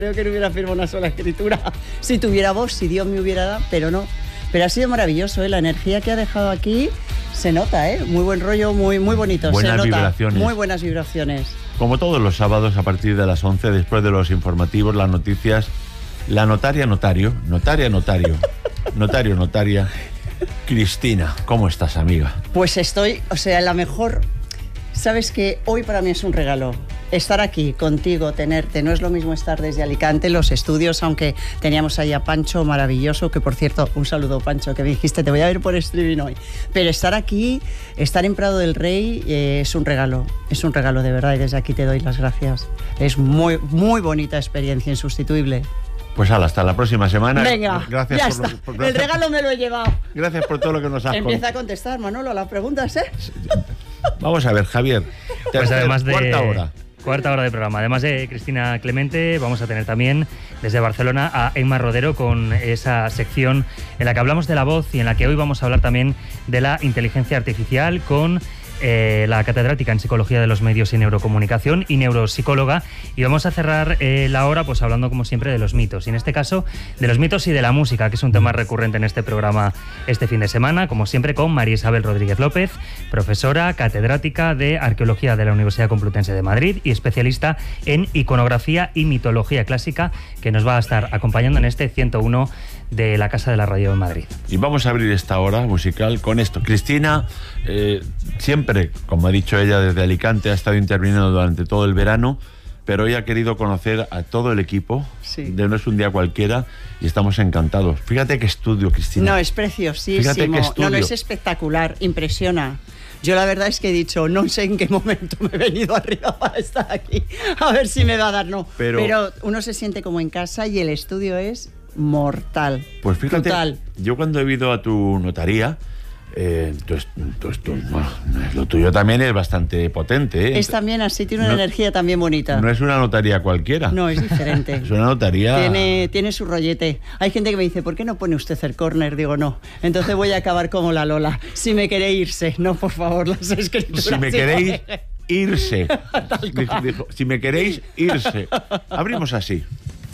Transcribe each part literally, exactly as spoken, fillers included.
Creo que no hubiera firmado una sola escritura si tuviera voz, si Dios me hubiera dado, pero no. Pero ha sido maravilloso, ¿eh? La energía que ha dejado aquí se nota, ¿eh? Muy buen rollo, muy, muy bonito. Buenas se nota. vibraciones. Muy buenas vibraciones. Como todos los sábados a partir de las once, después de los informativos, las noticias, la notaria notario, notaria notario, notario notaria, Cristina, ¿cómo estás, amiga? Pues estoy, o sea, la mejor... Sabes que hoy para mí es un regalo. Estar aquí contigo, tenerte, no es lo mismo estar desde Alicante, los estudios, aunque teníamos ahí a Pancho maravilloso, que por cierto, un saludo Pancho, que me dijiste, te voy a ver por streaming hoy. Pero estar aquí, estar en Prado del Rey, eh, es un regalo, es un regalo de verdad y desde aquí te doy las gracias. Es muy, muy bonita experiencia, insustituible. Pues ala, hasta la próxima semana. Venga, gracias ya por está. Lo, por, gracias, el regalo me lo he llevado. Gracias por todo lo que nos has Empieza a contestar, Manolo, a las preguntas, ¿eh? Vamos a ver, Javier. Pues además de... Cuarta hora. Cuarta hora de programa. Además de Cristina Clemente, vamos a tener también desde Barcelona a Emma Rodero con esa sección en la que hablamos de la voz y en la que hoy vamos a hablar también de la inteligencia artificial con eh, la catedrática en Psicología de los Medios y Neurocomunicación y neuropsicóloga. Y vamos a cerrar eh, la hora pues hablando como siempre de los mitos. Y en este caso de los mitos y de la música, que es un tema recurrente en este programa este fin de semana, como siempre con María Isabel Rodríguez López, profesora, catedrática de Arqueología de la Universidad Complutense de Madrid y especialista en iconografía y mitología clásica, que nos va a estar acompañando en este ciento uno de la Casa de la Radio en Madrid. Y vamos a abrir esta hora musical con esto. Cristina, eh, siempre, como ha dicho ella, desde Alicante ha estado interviniendo durante todo el verano, pero hoy ha querido conocer a todo el equipo. Sí. De No es un día cualquiera y estamos encantados. Fíjate qué estudio, Cristina. No, es preciosísimo. Fíjate qué estudio. No, no, es espectacular, impresiona. Yo la verdad es que he dicho, no sé en qué momento me he venido arriba para estar aquí, a ver si me va a dar, no. Pero, Pero uno se siente como en casa y el estudio es mortal. Pues fíjate, brutal. Yo cuando he ido a tu notaría, eh, tu, tu, tu, bueno, lo tuyo también es bastante potente, ¿eh? Es también así, tiene una no, energía también bonita. No es una notaría cualquiera. No, es diferente. Es una notaría... Tiene, tiene su rollete. Hay gente que me dice, ¿por qué no pone usted el corner? Digo, no. Entonces voy a acabar como la Lola. Si me queréis irse, no, por favor, las escrituras. Si me queréis irse. Dijo, dijo, si me queréis irse. Abrimos así.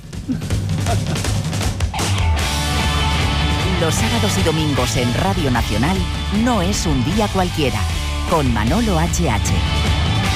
Los sábados y domingos en Radio Nacional No es un día cualquiera, con Manolo H H.